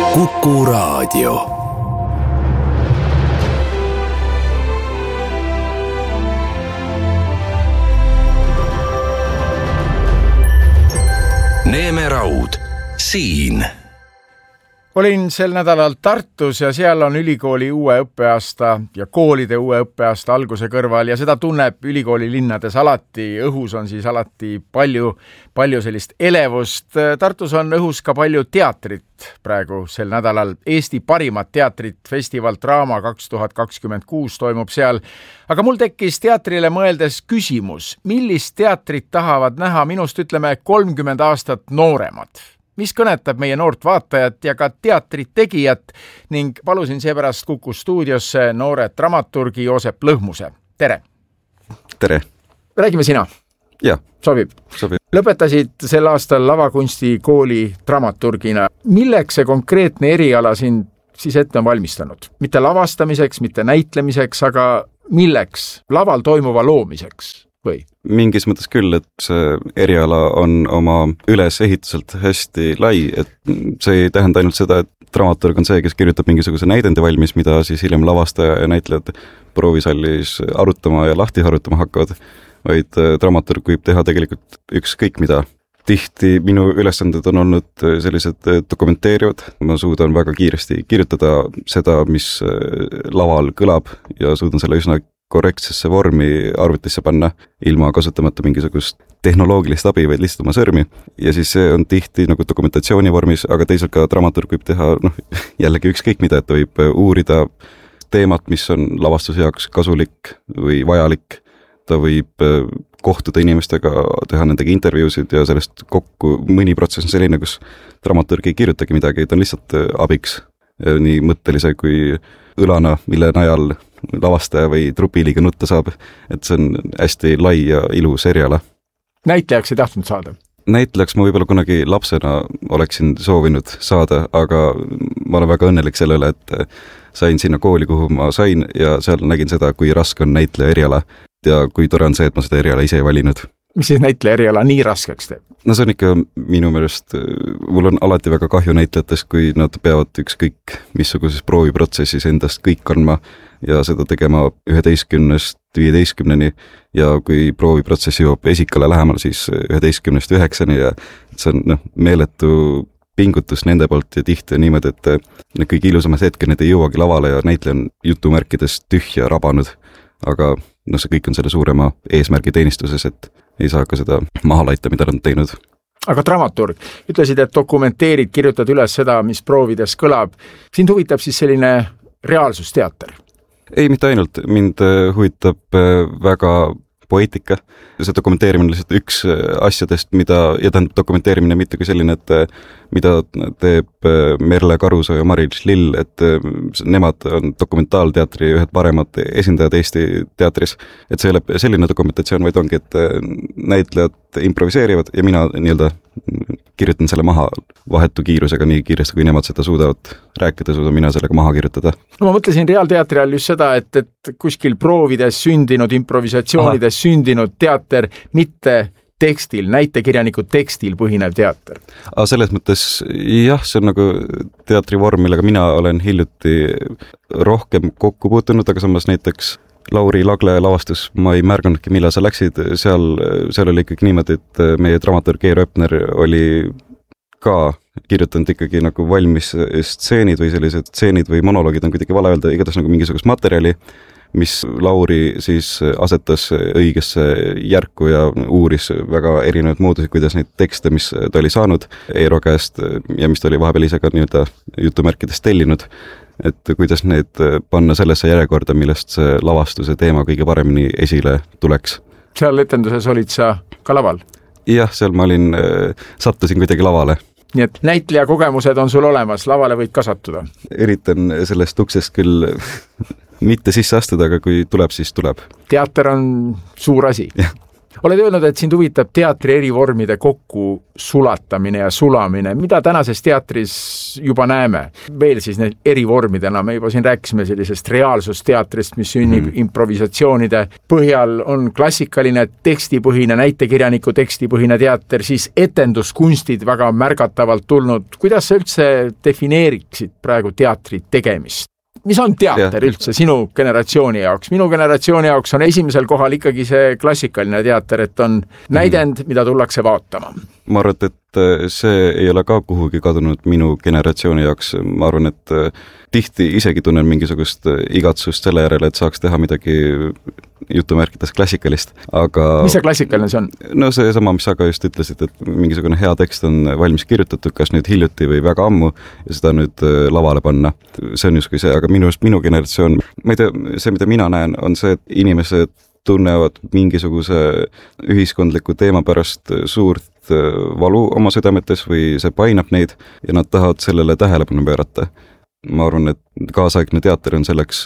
Kuku Raadio. Neeme Raud, siin. Olin sel nädalal Tartus ja seal on ülikooli uue õppeaasta ja koolide uue õppeaasta alguse kõrval ja seda tunneb ülikooli linnades alati. Õhus on siis alati palju sellist elevust. Tartus on õhus ka palju teatrit praegu sel nädalal. Eesti parimat teatrit festival Draama 2026 toimub seal. Aga mul tekkis teatrile mõeldes küsimus, millist teatrit tahavad näha minust 30 aastat nooremad? Mis kõnetab meie noort vaatajat ja ka teatrit tegijat ning palusin seepärast Kuku stuudiosse noore dramaturgi Joosep Lõhmuse. Tere! Tere! Räägime sina. Jah. Sobib. Lõpetasid sel aastal lavakunstikooli dramaturgina. Milleks see konkreetne eriala sind siis ette on valmistanud? Mitte lavastamiseks, mitte näitlemiseks, aga milleks? Laval toimuva loomiseks? Või? Mingis mõttes küll, et see eriala on oma ülesehituselt hästi lai, et see ei tähenda ainult seda, et dramaturg on see, kes kirjutab mingisuguse näidendi valmis, mida siis hiljem lavastaja ja näitlejad proovisallis arutama ja lahti harutama hakkavad, vaid dramaturg võib teha tegelikult ükskõik mida. Tihti minu ülesanded on olnud sellised dokumenteerivad, ma suudan väga kiiresti kirjutada seda, mis laval kõlab ja suudan selle üsna korrektsesse vormi arvutisse panna ilma kasutamata mingisugust tehnoloogilist abi, vaid lihtsalt oma sõrmi. Ja siis see on tihti nagu dokumentatsiooni vormis, aga teisalt ka dramaturg võib teha jällegi ükskõik mida, et võib uurida teemat, mis on lavastuse jaoks kasulik või vajalik. Ta võib kohtuda inimestega, teha nendega intervjuusid ja sellest kokku mõni protsess on selline, kus dramaturg ei kirjutagi midagi, ta on lihtsalt abiks nii mõttelise kui õlana, mille najal lavastaja või trupiliiga nutta saab, et see on hästi lai ja ilus eriala. Näitlejaks ei tahtnud saada? Näitlejaks ma võib-olla kunagi lapsena oleksin soovinud saada, aga ma olen väga õnnelik sellele, et sain sinna kooli, kuhu ma sain ja seal nägin seda, kui raske on näitleja eriala ja kui tore on see, et ma seda eriala ise ei valinud. Mis siis näitleja eriala nii raskeks teeb? No see on ikka minu meelest, mul on alati väga kahju näitlejatest, kui nad peavad ükskõik missuguses prooviprotsessis endast kõik kandma ja seda tegema 11-15 ja kui prooviprotsessi jõuab esikale lähemal, siis 11-9 ja see on meeletu pingutus nende poolt ja tihti on niimoodi, et kõige ilusamad hetkel need ei jõuagi lavale ja näitleja on jutumärkides tühja rabanud, aga see kõik on selle suurema eesmärgi teenistuses, et ei saa ka seda maha laita, mida nad on teinud. Aga dramaturg, ütlesid, et dokumenteerid, kirjutad üles seda, mis proovides kõlab. Sind huvitab siis selline reaalsusteater? Ei, mitte ainult. Mind huvitab väga poeetika. See dokumenteerimine on lihtsalt üks asjadest, ja tähendab dokumenteerimine mitte kui selline, et mida teeb Merle Karusoo ja Mari-Liis Lill, et nemad on dokumentaalteatri ühed paremad esindajad Eesti teatris. Et see ei ole selline dokumentatsioon, vaid ongi, et näitlejad improviseerivad ja mina kirjutan selle maha vahetu kiirusega nii kiiresti, kui nemad seda suudavad rääkida, suudan mina sellega maha kirjutada. No ma mõtlesin reaalteatri all just seda, et kuskil proovides sündinud, improvisatsioonides sündinud teater, mitte tekstil, näitekirjaniku tekstil põhinev teater. Selles mõttes, jah, see on nagu teatrivorm, millega mina olen hiljuti rohkem kokku puutunud, aga samas näiteks Lauri Lagle lavastus, ma ei märganudki, millal sa läksid, seal oli ikkagi niimoodi, et meie dramaturg Eero Öpner oli ka kirjutanud ikkagi nagu valmis stseenid või sellised stseenid või monoloogid on kuidagi vale öelda, igatahes nagu mingisugust materjali, mis Lauri siis asetas õigesse järku ja uuris väga erinevaid moodusid, kuidas neid tekste, mis ta oli saanud Eero käest ja mis ta oli vahepeal ise ka jutumärkides tellinud, et kuidas need panna sellesse järjekorda, millest see lavastuse teema kõige paremini esile tuleks. Seal etenduses olid sa ka laval? Jah, seal ma sattusin kuidagi lavale. Nii et näitleja kogemused on sul olemas, lavale võid kasatuda? Üritan sellest uksest küll mitte sisse astuda, aga kui tuleb, siis tuleb. Teater on suur asi. Oled öelnud, et sind huvitab teatri eri vormide kokku sulatamine ja sulamine. Mida tänases teatris juba näeme? Veel siis need eri vormidena. Me juba siin rääkisime sellisest reaalsusteatrist, mis sünnib improvisatsioonide põhjal, on klassikaline tekstipõhine, näitekirjaniku tekstipõhine teater, siis etenduskunstid väga märgatavalt tulnud. Kuidas sa üldse defineeriksid praegu teatri tegemist? Mis on teater üldse sinu generatsiooni jaoks? Minu generatsiooni jaoks on esimesel kohal ikkagi see klassikaline teater, et on näidend, mida tullakse vaatama. Ma arvan, et see ei ole ka kuhugi kadunud minu generatsiooni jaoks. Ma arvan, et tihti isegi tunnen mingisugust igatsust selle järele, et saaks teha midagi jutumärkides klassikalist, aga... Mis see klassikaline see on? No see sama, mis sa ka just ütlesid, et mingisugune hea tekst on valmis kirjutatud, kas nüüd hiljuti või väga ammu, ja seda nüüd lavale panna. See on justkui see, aga minu generatsioon, ma ei tea, see, mida mina näen, on see, et inimesed tunnevad mingisuguse ühiskondliku teema pärast suurt valu oma südametes või see painab neid ja nad tahavad sellele tähelepanu pöörata. Ma arvan, et kaasaegne teater on selleks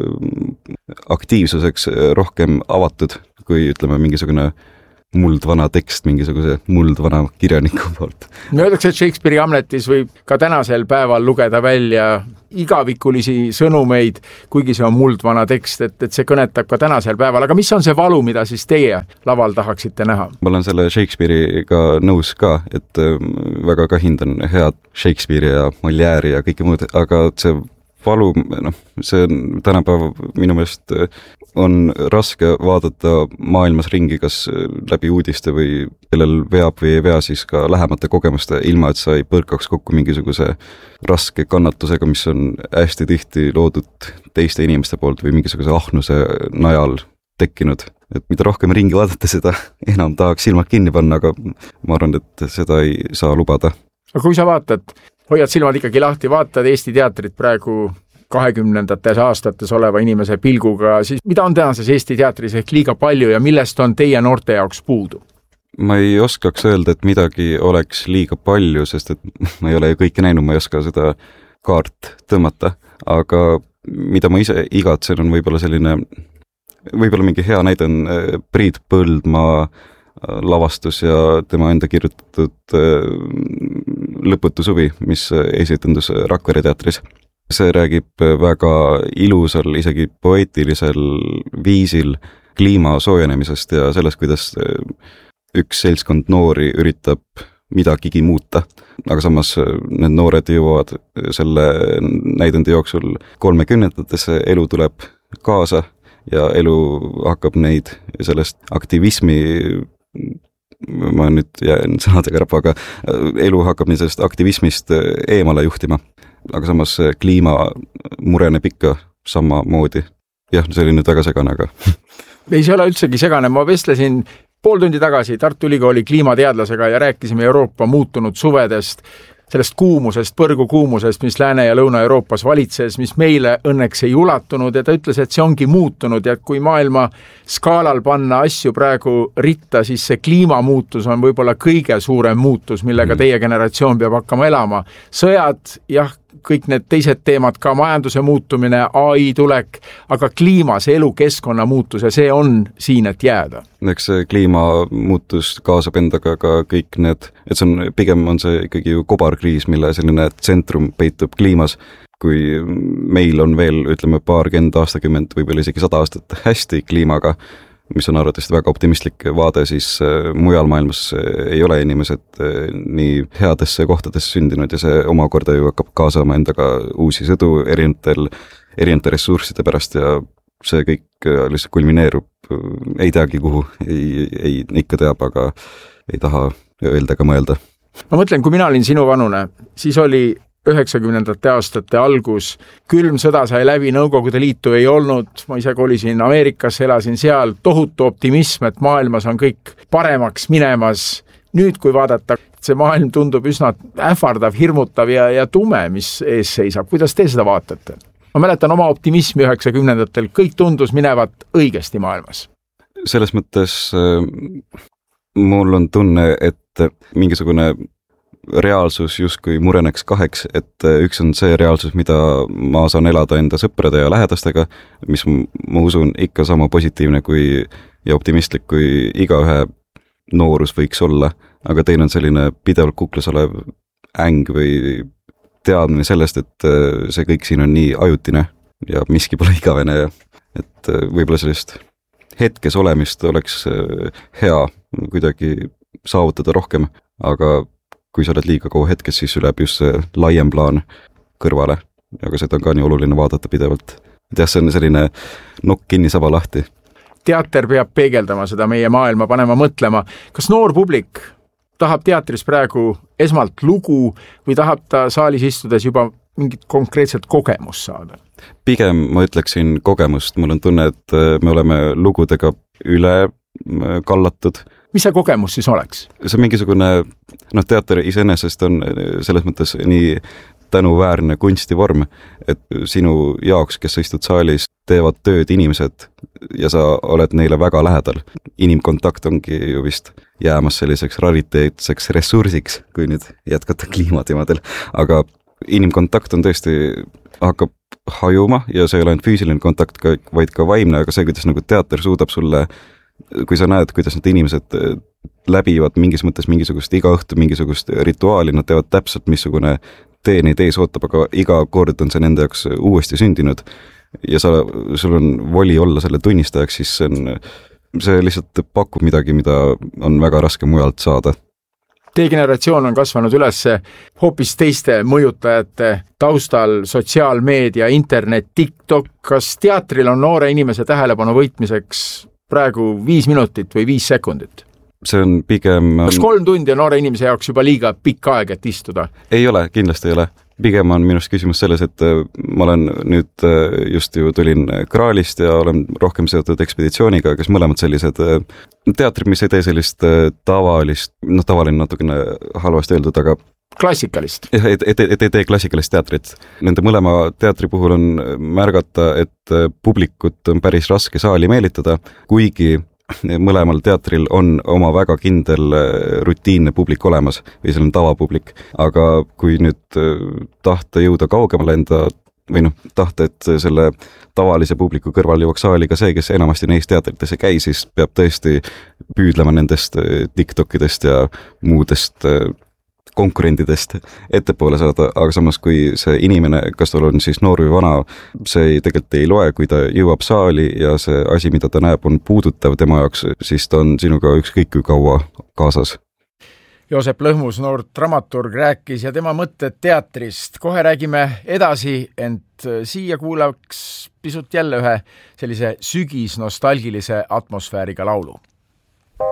aktiivsuseks rohkem avatud, kui ütleme mingisugune muldvana tekst mingisuguse muldvana kirjaniku poolt. Me öeldakse, et Shakespeare'i Hamletis võib ka tänasel päeval lugeda välja igavikulisi sõnumeid, kuigi see on muldvana tekst, et see kõnetab ka tänasel päeval. Aga mis on see valu, mida siis teie laval tahaksite näha? Ma olen selle Shakespeare'iga nõus ka, et väga ka hindan head Shakespeare'i ja Molière'i ja kõike muud, aga see valu, see tänapäeva minu meelest on raske vaadata maailmas ringi, kas läbi uudiste või kellel veab või ei vea siis ka lähemate kogemuste, ilma et sa ei põrkaks kokku mingisuguse raske kannatusega, mis on hästi tihti loodud teiste inimeste poolt või mingisuguse ahnuse najal tekkinud. Et mida rohkem ringi vaadata, seda enam tahaks silmad kinni panna, aga ma arvan, et seda ei saa lubada. Aga kui sa vaatad, hoiad silmad ikkagi lahti, vaatad Eesti teatrit praegu 20. aastates oleva inimese pilguga, siis mida on tänases Eesti teatris ehk liiga palju ja millest on teie noorte jaoks puudu? Ma ei oskaks öelda, et midagi oleks liiga palju, sest et ma ei ole ju kõike näinud, ma ei oska seda kaart tõmmata, aga mida ma ise igatsen on võib-olla mingi hea näide on Priit Põldmaa lavastus ja tema enda kirjutatud Lõputu suvi, mis esitendus Rakvere teatris. See räägib väga ilusal, isegi poeetilisel viisil kliima soojenemisest ja sellest, kuidas üks seltskond noori üritab midagigi muuta. Aga samas need noored jõuavad selle näidendi jooksul 30-ndatesse, elu tuleb kaasa ja elu hakkab neid sellest aktivismi, ma nüüd jään sõnadega rappa, aga elu hakkab nii sellest aktivismist eemale juhtima. Aga samas kliima mureneb ikka samamoodi. Jah, see oli nüüd väga segane, aga... Ei, see ole üldsegi segane. Ma vestlesin pool tundi tagasi Tartu Ülikooli kliimateadlasega ja rääkisime Euroopa muutunud suvedest, sellest kuumusest, põrgukuumusest, mis Lääne- ja Lõuna-Euroopas valitses, mis meile õnneks ei ulatunud ja ta ütles, et see ongi muutunud ja kui maailma skaalal panna asju praegu ritta, siis see kliimamuutus on võib-olla kõige suurem muutus, millega teie generatsioon peab hakkama elama. Sõjad, jah, kõik need teised teemad, ka majanduse muutumine, AI tulek, aga kliima, see elukeskkonna muutus ja see on siin, et jääda. Eks see kliimamuutus kaasab endaga ka kõik need, et see on, pigem on see ikkagi ju kobarkriis, mille selline tsentrum peitub kliimas. Kui meil on veel, ütleme, paarkümmend aastakümmend, võib-olla isegi 100 aastat hästi kliimaga, mis on arvatavasti väga optimistlik vaade, siis mujal maailmas ei ole inimesed nii headesse kohtadesse sündinud ja see omakorda ju hakkab kaasama endaga uusi sõdu erinevate ressursside pärast ja see kõik lihtsalt kulmineerub, ei teagi kuhu, ei ikka teab, aga ei taha öelda ega mõelda. Ma mõtlen, kui mina olin sinu vanune, siis oli 90. aastate algus, külm sõda sai läbi, Nõukogude Liitu ei olnud, ma ise kolisin Ameerikasse, elasin seal, tohutu optimism, et maailmas on kõik paremaks minemas. Nüüd, kui vaadata, see maailm tundub üsna ähvardav, hirmutav ja tume, mis ees seisab. Kuidas te seda vaatate? Ma mäletan oma optimismi 90-ndatel, kõik tundus minevat õigesti maailmas. Selles mõttes mul on tunne, et mingisugune reaalsus justkui mureneks kaheks, et üks on see reaalsus, mida ma saan elada enda sõprade ja lähedastega, mis ma usun ikka sama positiivne ja optimistlik, kui igaühe noorus võiks olla, aga teine on selline pidevalt kuklas olev äng või teadmine sellest, et see kõik siin on nii ajutine ja miski pole igavene ja et võib-olla sellist hetkes olemist oleks hea kuidagi saavutada rohkem, aga kui sa oled liiga kaua hetkes, siis üleb just see laiem plaan kõrvale, aga seda on ka nii oluline vaadata pidevalt. Et jah, see on selline nokk kinni, saba lahti. Teater peab peegeldama seda meie maailma, panema mõtlema, kas noor publik tahab teatris praegu esmalt lugu või tahab ta saalis istudes juba mingit konkreetset kogemust saada? Pigem ma ütleksin kogemust, mul on tunne, et me oleme lugudega üle kallatud. Mis see kogemus siis oleks? See on mingisugune, teater iseenesest on selles mõttes nii tänuväärne kunstivorm, et sinu jaoks, kes sa istud saalis, teevad tööd inimesed ja sa oled neile väga lähedal. Inimkontakt ongi ju vist jäämas selliseks rariteetseks ressursiks, kui nüüd jätkata kliimateemadel, aga inimkontakt on tõesti, hakkab hajuma ja see ei ole ainult füüsiline kontakt, vaid ka vaimne, aga see, kuidas nagu teater suudab sulle, kui sa näed, kuidas need inimesed läbivad mingis mõttes mingisugust iga õhtu mingisugust rituaali, nad teevad täpselt, missugune tee neid ees ootab, aga iga kord on see nende jaoks uuesti sündinud ja sul on voli olla selle tunnistajaks, siis see lihtsalt pakub midagi, mida on väga raske mujalt saada. Teie generatsioon on kasvanud üles hoopis teiste mõjutajate taustal, sotsiaalmeedia, internet, TikTok. Kas teatril on noore inimese tähelepanu võitmiseks praegu 5 minutit või 5 sekundit? See on pigem... Kas 3 tundi on noore inimese jaoks juba liiga pikk aeg, et istuda? Ei ole, kindlasti ei ole. Pigem on minust küsimus selles, et ma olen nüüd just ju tulin Kraalist ja olen rohkem seotud ekspeditsiooniga, kes mõlemad sellised teatrid, mis ei tee sellist tavalist, tavaline natukene halvasti öeldud, aga klassikalist. Et ei tee klassikalist teatrit. Nende mõlema teatri puhul on märgata, et publikut on päris raske saali meelitada, kuigi mõlemal teatril on oma väga kindel rutiinne publik olemas või selline tavapublik, aga kui nüüd tahta jõuda kaugemale tahta, et selle tavalise publiku kõrval jõuaks saali ka see, kes enamasti neist teatrites ei käi, siis peab tõesti püüdlema nendest TikTokidest ja muudest konkurentidest ettepoole saada, aga samas kui see inimene, kas tal on siis noor või vana, see tegelikult ei loe, kui ta jõuab saali ja see asi, mida ta näeb, on puudutav tema jaoks, siis ta on sinuga ükskõik kui kaua kaasas. Joosep Lõhmus, noor dramaturg, rääkis ja tema mõtted teatrist. Kohe räägime edasi, ent siia kuulaks pisut jälle ühe sellise sügisnostalgilise atmosfääriga laulu.